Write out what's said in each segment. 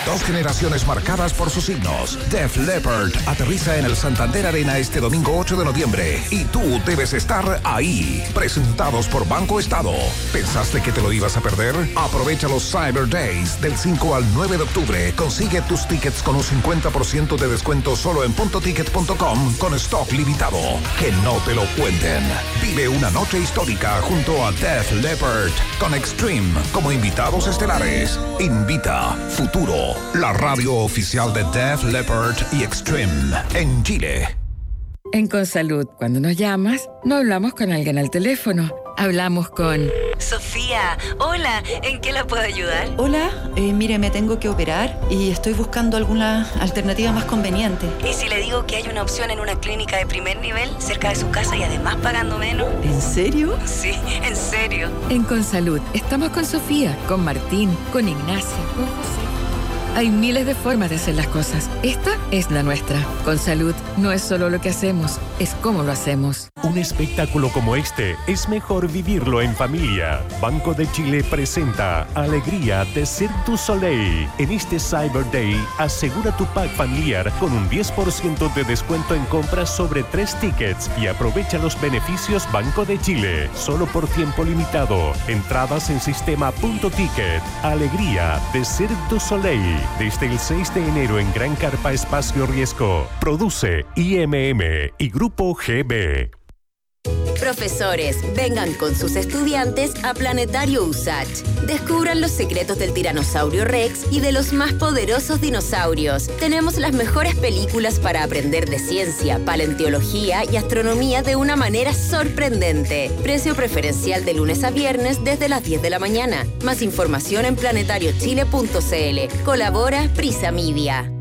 2 generaciones marcadas por sus signos. Def Leppard aterriza en el Santander Arena este domingo 8 de noviembre y tú debes estar ahí. Presentados por Banco Estado. ¿Pensaste que te lo ibas a perder? Aprovecha los Cyber Days del 5 al 9 de octubre. Consigue tus tickets con un 50% de descuento solo en puntoticket.com con stock limitado. Que no te lo cuenten. Vive una noche histórica junto a Def Leppard con Extreme como invitados estelares. Invita Futuro, la radio oficial de Def Leppard y Extreme en Chile. En Consalud, cuando nos llamas, no hablamos con alguien al teléfono. Hablamos con... Sofía, hola, ¿en qué la puedo ayudar? Hola, mire, me tengo que operar y estoy buscando alguna alternativa más conveniente. ¿Y si le digo que hay una opción en una clínica de primer nivel, cerca de su casa y además pagando menos? ¿En serio? Sí, en serio. En Consalud, estamos con Sofía, con Martín, con Ignacia, con José. Hay miles de formas de hacer las cosas. Esta es la nuestra. Consalud no es solo lo que hacemos, es cómo lo hacemos. Un espectáculo como este es mejor vivirlo en familia. Banco de Chile presenta Alegría de Cirque du Soleil. En este Cyber Day, asegura tu pack familiar con un 10% de descuento en compras sobre 3 tickets y aprovecha los beneficios Banco de Chile. Solo por tiempo limitado. Entradas en sistema .ticket. Alegría de Cirque du Soleil. Desde el 6 de enero en Gran Carpa Espacio Riesgo. Produce IMM y Grupo GB. Profesores, vengan con sus estudiantes a Planetario USACH. Descubran los secretos del tiranosaurio Rex y de los más poderosos dinosaurios. Tenemos las mejores películas para aprender de ciencia, paleontología y astronomía de una manera sorprendente. Precio preferencial de lunes a viernes desde las 10 de la mañana. Más información en planetariochile.cl. Colabora Prisa Media.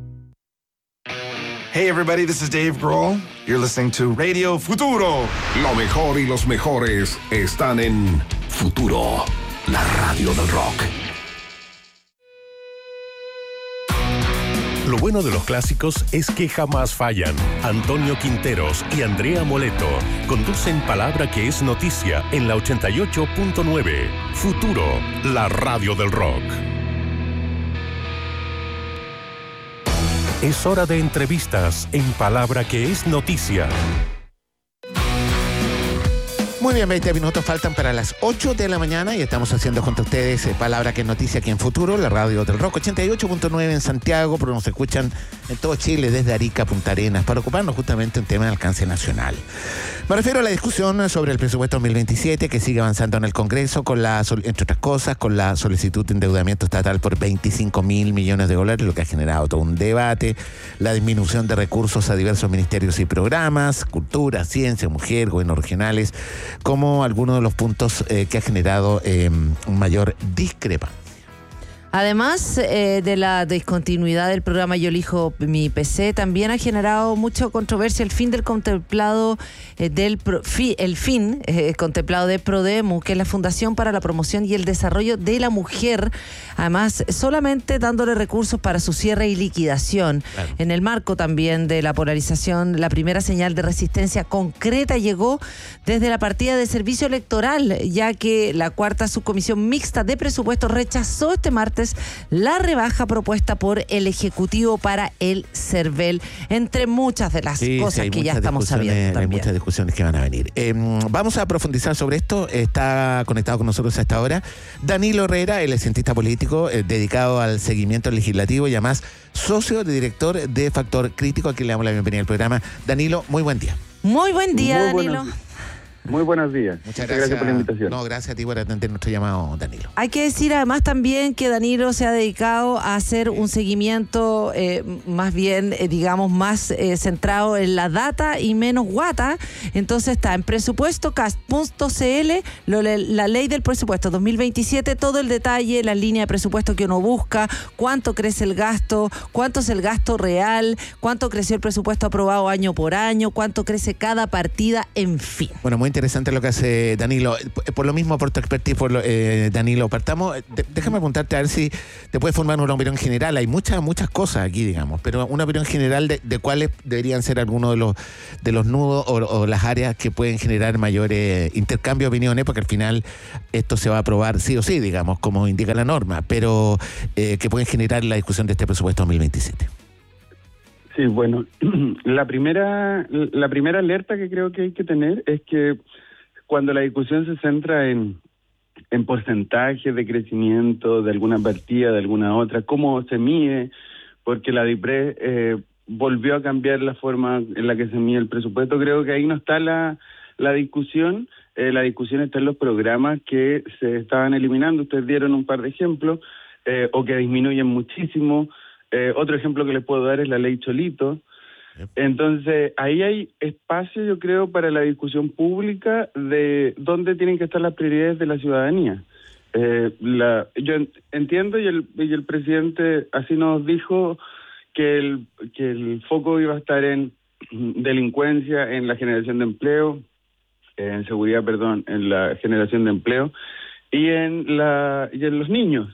Hey everybody, this is Dave Grohl. You're listening to Radio Futuro. Lo mejor y los mejores están en Futuro, la radio del rock. Lo bueno de los clásicos es que jamás fallan. Antonio Quinteros y Andrea Moleto conducen Palabra que es Noticia en la 88.9. Futuro, la radio del rock. Es hora de entrevistas en Palabra que es Noticia. Muy bien, 20 minutos faltan para las 8 de la mañana y estamos haciendo junto a ustedes Palabra que es Noticia aquí en Futuro, la radio del rock, 88.9 en Santiago, pero nos escuchan en todo Chile, desde Arica a Punta Arenas, para ocuparnos justamente un tema de alcance nacional. Me refiero a la discusión sobre el presupuesto 2027 que sigue avanzando en el Congreso, entre otras cosas, con la solicitud de endeudamiento estatal por $25.000 millones, lo que ha generado todo un debate, la disminución de recursos a diversos ministerios y programas, cultura, ciencia, mujer, gobiernos regionales, como algunos de los puntos que ha generado mayor discrepancia. Además de la discontinuidad del programa Yo elijo mi PC, también ha generado mucha controversia el fin del contemplado contemplado de Prodemu, que es la Fundación para la Promoción y el Desarrollo de la Mujer, además solamente dándole recursos para su cierre y liquidación. Claro. En el marco también de la polarización, la primera señal de resistencia concreta llegó desde la partida de servicio electoral, ya que la cuarta subcomisión mixta de presupuestos rechazó este martes la rebaja propuesta por el Ejecutivo para el CERVEL, entre muchas de las cosas que ya estamos sabiendo. Hay muchas discusiones que van a venir. Vamos a profundizar sobre esto. Está conectado con nosotros a esta hora Danilo Herrera, él es cientista político dedicado al seguimiento legislativo y además socio de director de Factor Crítico, a quien le damos la bienvenida al programa. Danilo, muy buen día. Muy buen día, Danilo. Muy buenos días. Muchas gracias por la invitación. No, gracias a ti por atender nuestro llamado, Danilo. Hay que decir además también que Danilo se ha dedicado a hacer un seguimiento más bien, digamos, más centrado en la data y menos guata. Entonces está en presupuestocast.cl, la ley del presupuesto 2027, todo el detalle, la línea de presupuesto que uno busca, cuánto crece el gasto, cuánto es el gasto real, cuánto creció el presupuesto aprobado año por año, cuánto crece cada partida, en fin. Bueno, muy interesante lo que hace Danilo. Por lo mismo, por tu expertise, Danilo, partamos. Déjame preguntarte a ver si te puedes formar una opinión general. Hay muchas cosas aquí, digamos, pero una opinión general de cuáles deberían ser algunos de los nudos o las áreas que pueden generar mayores intercambio de opiniones, porque al final esto se va a aprobar sí o sí, digamos, como indica la norma, pero que pueden generar la discusión de este presupuesto 2027. Sí, bueno, la primera alerta que creo que hay que tener es que cuando la discusión se centra en porcentajes de crecimiento de alguna partida, de alguna otra, cómo se mide, porque la DIPRES volvió a cambiar la forma en la que se mide el presupuesto, creo que ahí no está la discusión. La discusión está en los programas que se estaban eliminando. Ustedes dieron un par de ejemplos, o que disminuyen muchísimo. Otro ejemplo que les puedo dar es la ley Cholito. Entonces, ahí hay espacio, yo creo, para la discusión pública de dónde tienen que estar las prioridades de la ciudadanía. Yo entiendo, y el presidente así nos dijo, que el foco iba a estar en delincuencia, en la generación de empleo, en seguridad, en la generación de empleo, y en los niños.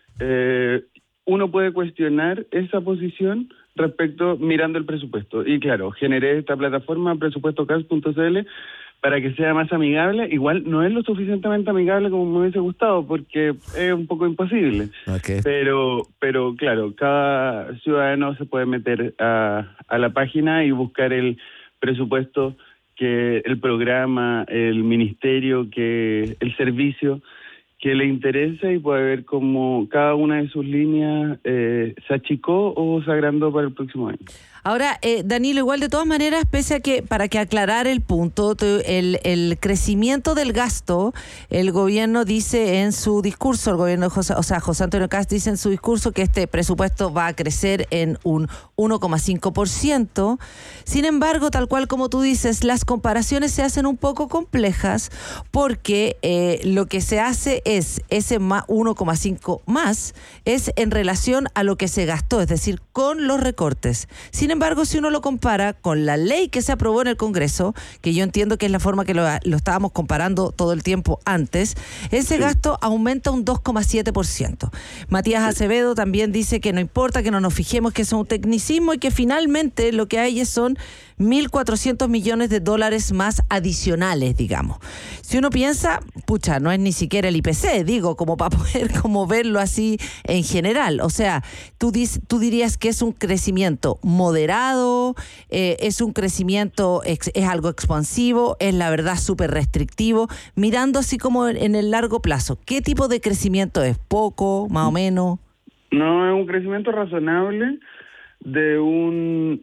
Uno puede cuestionar esa posición mirando el presupuesto. Y claro, generé esta plataforma presupuestocas.cl para que sea más amigable. Igual no es lo suficientemente amigable como me hubiese gustado, porque es un poco imposible. Okay. Pero claro, cada ciudadano se puede meter a la página y buscar el presupuesto, que el programa, el ministerio, que el servicio que le interesa, y puede ver cómo cada una de sus líneas se achicó o se agrandó para el próximo año. Ahora, Danilo, igual de todas maneras, pese a que, para que aclarar el punto, el crecimiento del gasto, el gobierno dice en su discurso, el gobierno de José Antonio Kast dice en su discurso que este presupuesto va a crecer en un 1,5%. Sin embargo, tal cual como tú dices, las comparaciones se hacen un poco complejas, porque lo que se hace es ese 1,5 más es en relación a lo que se gastó, es decir, con los recortes. Sin embargo, si uno lo compara con la ley que se aprobó en el Congreso, que yo entiendo que es la forma que lo estábamos comparando todo el tiempo antes, ese gasto aumenta un 2,7%. Matías Acevedo también dice que no importa, que no nos fijemos, que es un tecnicismo y que finalmente lo que hay son 1.400 millones de dólares más adicionales, digamos. Si uno piensa, pucha, no es ni siquiera el IPC, digo, como para poder como verlo así en general. O sea, tú dirías que es un crecimiento moderado, es un crecimiento, es algo expansivo, es la verdad súper restrictivo, mirando así como en el largo plazo. ¿Qué tipo de crecimiento es? ¿Poco, más o menos? No, es un crecimiento razonable de un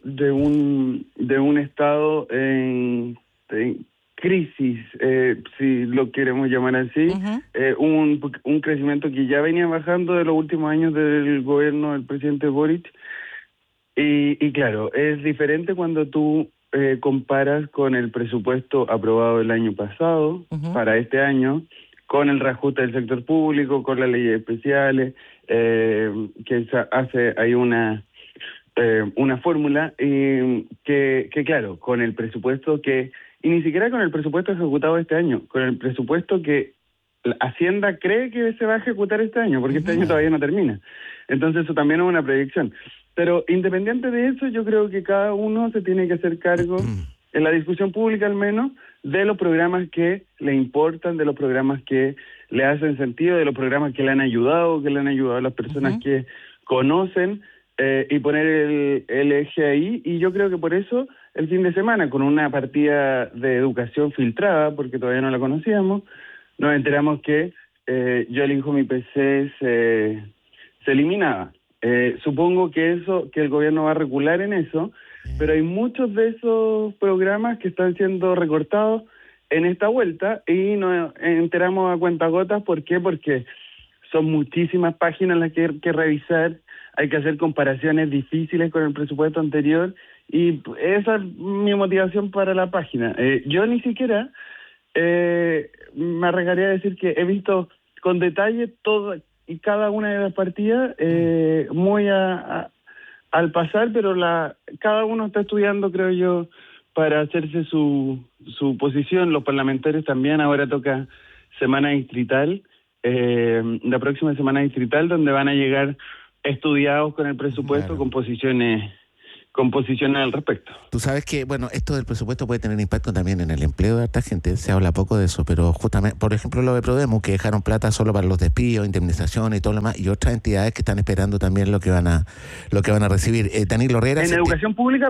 estado en crisis, si lo queremos llamar así. Un crecimiento que ya venía bajando de los últimos años del gobierno del presidente Boric, y claro, es diferente cuando tú comparas con el presupuesto aprobado el año pasado para este año, con el reajuste del sector público, con las leyes especiales, que hay una fórmula que claro, con el presupuesto y ni siquiera con el presupuesto ejecutado este año, con el presupuesto que Hacienda cree que se va a ejecutar este año, porque este año todavía no termina. Entonces eso también es una proyección. Pero independiente de eso, yo creo que cada uno se tiene que hacer cargo, en la discusión pública al menos, de los programas que le importan, de los programas que le hacen sentido, de los programas que le han ayudado a las personas que conocen, y poner el eje ahí. Y yo creo que por eso el fin de semana, con una partida de educación filtrada, porque todavía no la conocíamos, nos enteramos que Yo Elijo Mi PC se eliminaba. Supongo que el gobierno va a recular en eso, pero hay muchos de esos programas que están siendo recortados en esta vuelta, y nos enteramos a cuentagotas. ¿Por qué? Porque son muchísimas páginas las que hay que revisar, hay que hacer comparaciones difíciles con el presupuesto anterior, y esa es mi motivación para la página. Yo ni siquiera me arriesgaría a decir que he visto con detalle toda y cada una de las partidas, muy al pasar, pero cada uno está estudiando, creo yo, para hacerse su posición. Los parlamentarios también, ahora toca semana distrital, la próxima semana distrital, donde van a llegar estudiados con el presupuesto, con posiciones al respecto. Tú sabes que, bueno, esto del presupuesto puede tener impacto también en el empleo de harta gente, se habla poco de eso, pero justamente, por ejemplo, lo de Prodemu, que dejaron plata solo para los despidos, indemnizaciones y todo lo demás, y otras entidades que están esperando también lo que van a recibir. Danilo Herrera... En educación pública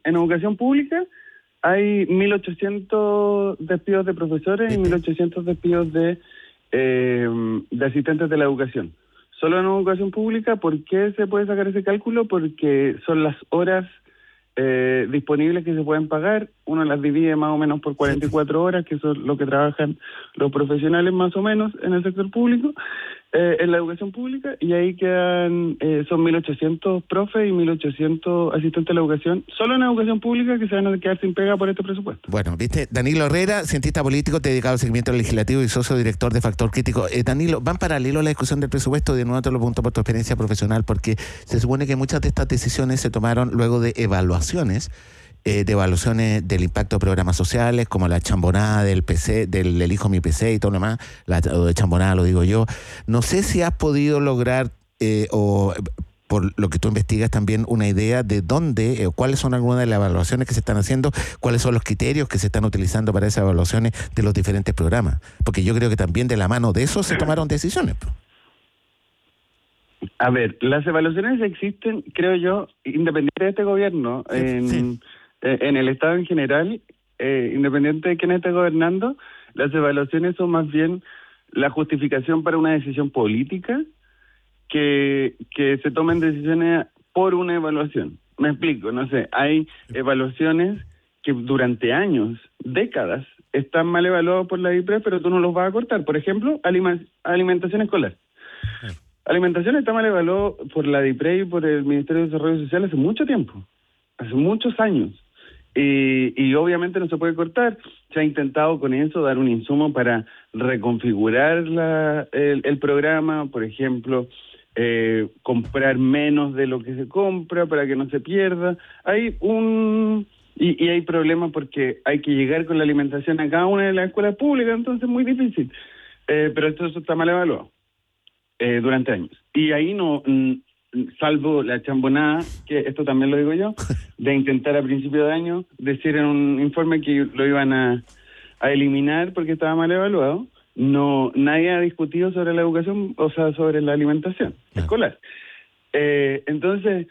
hay 1.800 despidos de profesores y 1.800 despidos de asistentes de la educación. Solo en educación pública. ¿Por qué se puede sacar ese cálculo? Porque son las horas disponibles que se pueden pagar. Uno las divide más o menos por 44 horas, que eso es lo que trabajan los profesionales más o menos en el sector público, en la educación pública, y ahí quedan, son 1.800 profes y 1.800 asistentes de la educación, solo en educación pública, que se van a quedar sin pega por este presupuesto. Bueno, viste, Danilo Herrera, cientista político dedicado al seguimiento legislativo y socio director de Factor Crítico. Danilo, van paralelo a la discusión del presupuesto, de nuevo te lo pregunto por tu experiencia profesional, porque se supone que muchas de estas decisiones se tomaron luego de evaluaciones del impacto de programas sociales, como la chambonada del PC, del Elijo Mi PC y todo lo demás, lo de chambonada lo digo yo. No sé si has podido lograr, o por lo que tú investigas también, una idea de dónde, cuáles son algunas de las evaluaciones que se están haciendo, cuáles son los criterios que se están utilizando para esas evaluaciones de los diferentes programas. Porque yo creo que también de la mano de eso se tomaron decisiones. A ver, las evaluaciones existen, creo yo, independiente de este gobierno, en el Estado en general, independiente de quién esté gobernando, las evaluaciones son más bien la justificación para una decisión política que se tomen decisiones por una evaluación. Me explico, no sé, hay evaluaciones que durante años, décadas, están mal evaluadas por la IPRES, pero tú no los vas a cortar. Por ejemplo, alimentación escolar. Alimentación está mal evaluado por la DIPRE y por el Ministerio de Desarrollo Social hace mucho tiempo, hace muchos años. Y obviamente no se puede cortar. Se ha intentado con eso dar un insumo para reconfigurar el programa, por ejemplo, comprar menos de lo que se compra para que no se pierda. Hay y hay problemas porque hay que llegar con la alimentación a cada una de las escuelas públicas, entonces es muy difícil. Pero eso está mal evaluado durante años. Y ahí no... salvo la chambonada, que esto también lo digo yo, de intentar a principio de año decir en un informe que lo iban a eliminar porque estaba mal evaluado. No, nadie ha discutido sobre la educación, o sea, sobre la alimentación escolar. Entonces,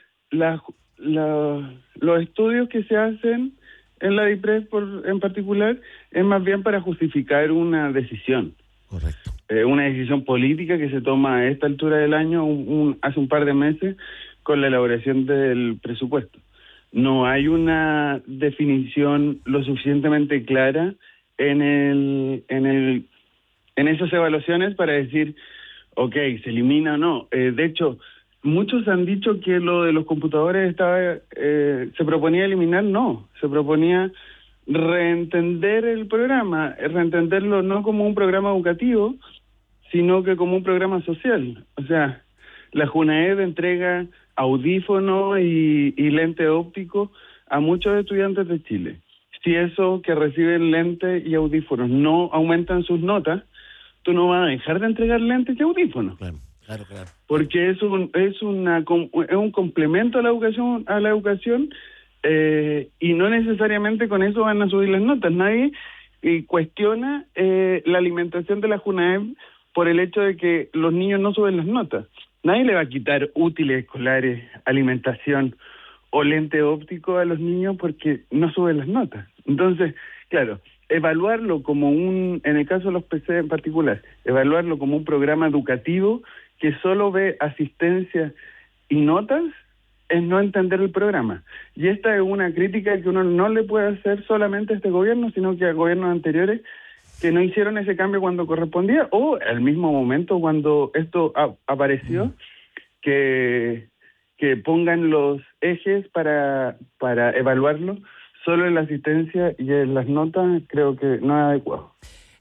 los estudios que se hacen en la DIPRES en particular es más bien para justificar una decisión. Correcto. Una decisión política que se toma a esta altura del año, hace un par de meses, con la elaboración del presupuesto. No hay una definición lo suficientemente clara en esas evaluaciones para decir, ok, se elimina o no. De hecho, muchos han dicho que lo de los computadores se proponía eliminar, no, se proponía reentender el programa, reentenderlo no como un programa educativo, sino que como un programa social. O sea, la JUNAED entrega audífonos y lente óptico a muchos estudiantes de Chile. Si esos que reciben lentes y audífonos no aumentan sus notas, tú no vas a dejar de entregar lentes y audífonos. Claro. Porque es un complemento a la educación, y no necesariamente con eso van a subir las notas. Nadie cuestiona la alimentación de la JUNAED por el hecho de que los niños no suben las notas. Nadie le va a quitar útiles escolares, alimentación o lente óptico a los niños porque no suben las notas. Entonces, claro, evaluarlo como en el caso de los PC en particular, evaluarlo como un programa educativo que solo ve asistencia y notas, es no entender el programa. Y esta es una crítica que uno no le puede hacer solamente a este gobierno, sino que a gobiernos anteriores que no hicieron ese cambio cuando correspondía, o al mismo momento cuando esto apareció, que pongan los ejes para evaluarlo solo en la asistencia y en las notas. Creo que no es adecuado.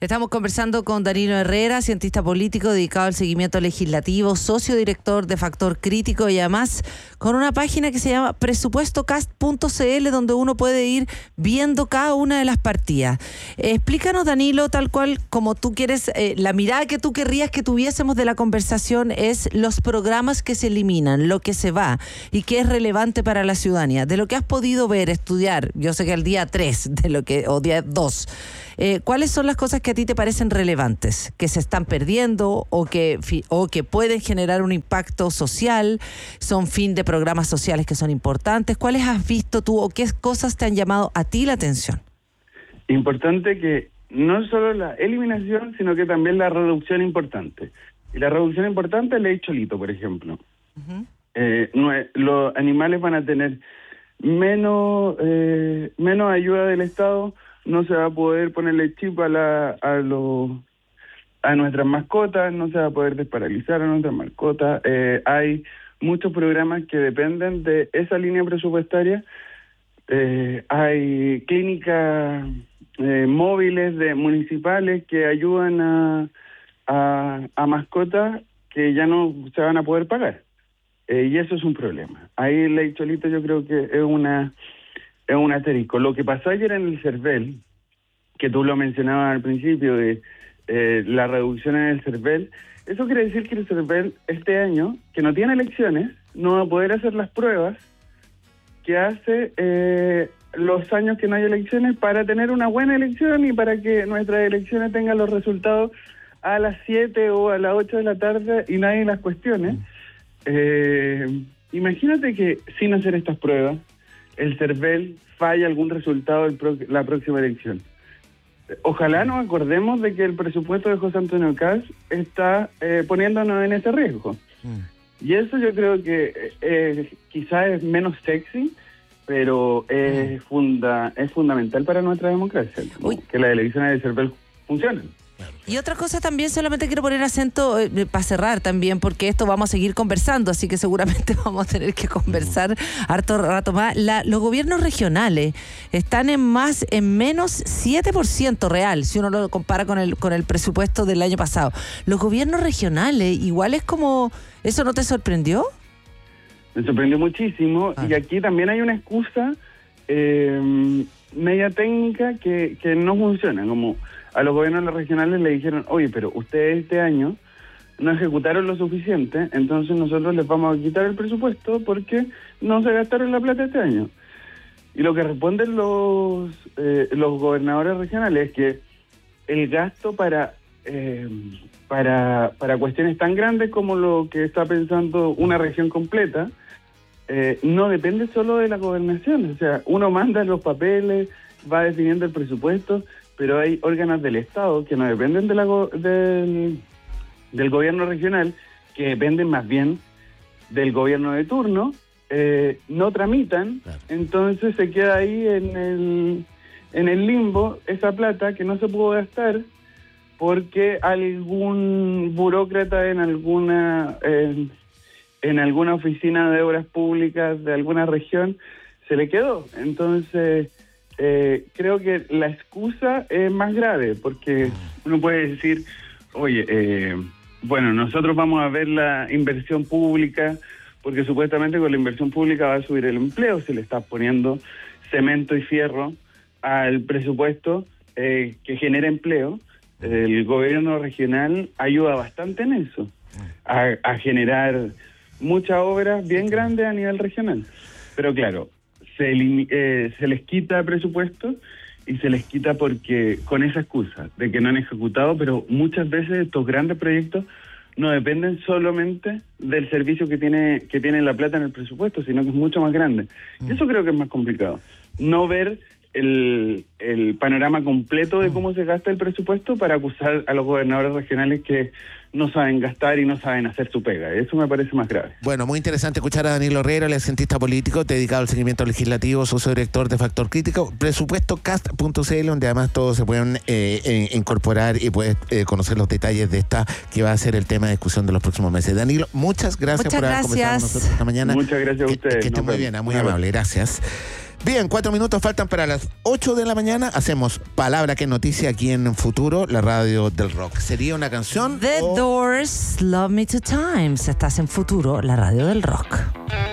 Estamos conversando con Danilo Herrera, cientista político dedicado al seguimiento legislativo, socio director de Factor Crítico y además con una página que se llama presupuestocast.cl donde uno puede ir viendo cada una de las partidas. Explícanos, Danilo, tal cual como tú quieres, la mirada que tú querrías que tuviésemos de la conversación es los programas que se eliminan, lo que se va y qué es relevante para la ciudadanía. De lo que has podido ver, estudiar, yo sé que el día 3 o día 2, ¿cuáles son las cosas que a ti te parecen relevantes, que se están perdiendo o que pueden generar un impacto social? ¿Son fin de programas sociales que son importantes? ¿Cuáles has visto tú o qué cosas te han llamado a ti la atención? Importante que no solo la eliminación, sino que también la reducción importante. Y la reducción importante es ley Cholito, por ejemplo. Uh-huh. Los animales van a tener menos ayuda del Estado. No se va a poder ponerle chip a nuestras mascotas, no se va a poder desparalizar a nuestras mascotas. Hay muchos programas que dependen de esa línea presupuestaria. Hay clínicas móviles municipales que ayudan a mascotas que ya no se van a poder pagar. Y eso es un problema. Ahí ley Cholito yo creo que es un asterisco. Lo que pasó ayer en el CERVEL, que tú lo mencionabas al principio, de la reducción en el CERVEL, eso quiere decir que el CERVEL este año, que no tiene elecciones, no va a poder hacer las pruebas que hace los años que no hay elecciones para tener una buena elección y para que nuestras elecciones tengan los resultados a las 7 o a las 8 de la tarde y nadie las cuestione. Imagínate que sin hacer estas pruebas, el CERVEL falla algún resultado en la próxima elección. Ojalá nos acordemos de que el presupuesto de José Antonio Kast está poniéndonos en ese riesgo. Y eso yo creo que quizás es menos sexy, pero es fundamental para nuestra democracia, que las elecciones del CERVEL funcionen. Y otra cosa también, solamente quiero poner acento para cerrar también, porque esto vamos a seguir conversando, así que seguramente vamos a tener que conversar harto rato más. Los gobiernos regionales están en menos 7% real, si uno lo compara con el presupuesto del año pasado. Los gobiernos regionales, igual es como, ¿eso no te sorprendió? Me sorprendió muchísimo, y aquí también hay una excusa media técnica que no funciona, como a los gobiernos regionales le dijeron, oye, pero ustedes este año no ejecutaron lo suficiente, entonces nosotros les vamos a quitar el presupuesto porque no se gastaron la plata este año. Y lo que responden los gobernadores regionales es que el gasto para cuestiones tan grandes como lo que está pensando una región completa, no depende solo de la gobernación. O sea, uno manda los papeles, va definiendo el presupuesto, pero hay órganos del Estado que no dependen del gobierno regional, que dependen más bien del gobierno de turno, no tramitan, entonces se queda ahí en el limbo esa plata que no se pudo gastar porque algún burócrata en alguna oficina de obras públicas de alguna región se le quedó. Entonces creo que la excusa es más grave, porque uno puede decir, oye, bueno, nosotros vamos a ver la inversión pública, porque supuestamente con la inversión pública va a subir el empleo, se le está poniendo cemento y fierro al presupuesto que genera empleo. El gobierno regional ayuda bastante en eso, a generar muchas obras bien grandes a nivel regional. Pero claro, se les quita presupuesto y se les quita porque con esa excusa de que no han ejecutado, pero muchas veces estos grandes proyectos no dependen solamente del servicio que tiene la plata en el presupuesto, sino que es mucho más grande. Y eso creo que es más complicado. No ver el panorama completo de cómo se gasta el presupuesto para acusar a los gobernadores regionales que no saben gastar y no saben hacer su pega. Eso me parece más grave. Bueno, muy interesante escuchar a Danilo Herrera, el cientista político dedicado al seguimiento legislativo, socio director de Factor Crítico, presupuestocast.cl, donde además todos se pueden incorporar y puedes conocer los detalles de esta que va a ser el tema de discusión de los próximos meses. Danilo, muchas gracias por haber conversado con nosotros esta mañana. Muchas gracias a ustedes. Que esté muy bien, muy amable, gracias. Bien, 4 minutos faltan para las 8 de la mañana. Hacemos Palabra que es noticia aquí en Futuro, la radio del rock. ¿Sería una canción? The Doors, Love Me Two Times. Estás en Futuro, la radio del rock.